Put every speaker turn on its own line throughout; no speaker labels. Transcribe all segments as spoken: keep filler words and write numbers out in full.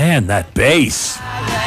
Man, that bass.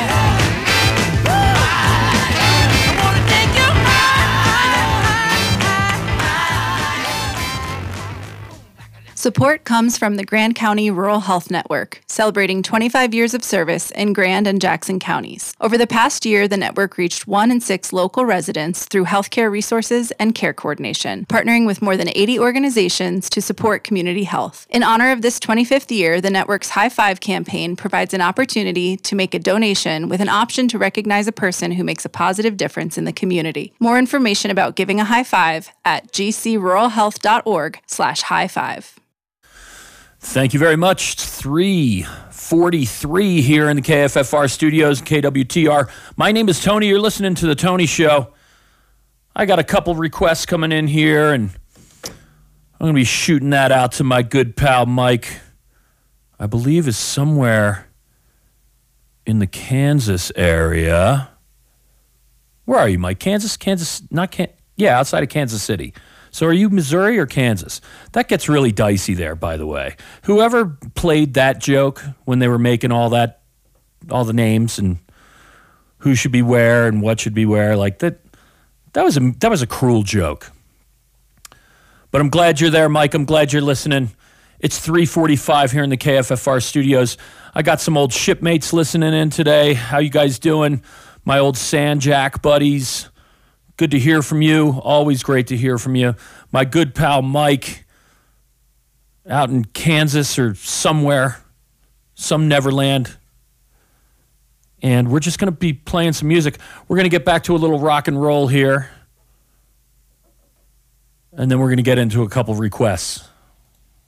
Support comes from the Grand County Rural Health Network, celebrating twenty-five years of service in Grand and Jackson counties. Over the past year, the network reached one in six local residents through healthcare resources and care coordination, partnering with more than eighty organizations to support community health. In honor of this twenty-fifth year, the network's High Five campaign provides an opportunity to make a donation with an option to recognize a person who makes a positive difference in the community. More information about giving a high five at gcruralhealth.org slash high five.
Thank you very much. three forty-three here in the K F F R studios, K W T R. My name is Tony. You're listening to The Tony Show. I got a couple requests coming in here, and I'm going to be shooting that out to my good pal Mike. I believe is somewhere in the Kansas area. Where are you, Mike? Kansas? Kansas? Not Kansas. Yeah, outside of Kansas City. So are you Missouri or Kansas? That gets really dicey there, by the way. Whoever played that joke when they were making all that, all the names and who should be where and what should be where, like that, that was a that was a cruel joke. But I'm glad you're there, Mike. I'm glad you're listening. It's three forty-five here in the K F F R studios. I got some old shipmates listening in today. How you guys doing? My old Sandjack buddies. Good to hear from you. Always great to hear from you. My good pal Mike out in Kansas or somewhere, some Neverland. And we're just going to be playing some music. We're going to get back to a little rock and roll here. And then we're going to get into a couple requests.